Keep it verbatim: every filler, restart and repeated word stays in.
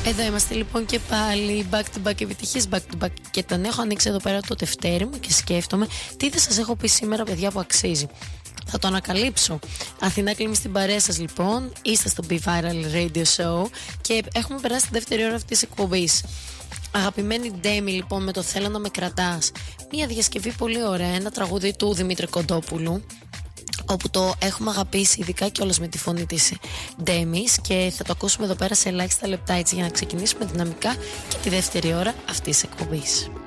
Εδώ είμαστε λοιπόν και πάλι back to back επιτυχίες, back to back, και τον έχω ανοίξει εδώ πέρα το τευτέρι μου και σκέφτομαι τι δεν σας έχω πει σήμερα, παιδιά, που αξίζει. Θα το ανακαλύψω. Αθηνά Κλίμη στην παρέα σας λοιπόν. Είστε στο Be Viral Radio Show και έχουμε περάσει τη δεύτερη ώρα αυτής της εκπομπής. Αγαπημένη Ντέμι λοιπόν με το Θέλω να με κρατάς. Μια διασκευή πολύ ωραία, ένα τραγούδι του Δημήτρη Κοντόπουλου, όπου το έχουμε αγαπήσει ειδικά κιόλας με τη φωνή της Ντέμις, και θα το ακούσουμε εδώ πέρα σε ελάχιστα λεπτά, έτσι για να ξεκινήσουμε δυναμικά και τη δεύτερη ώρα αυτής της εκπομπής.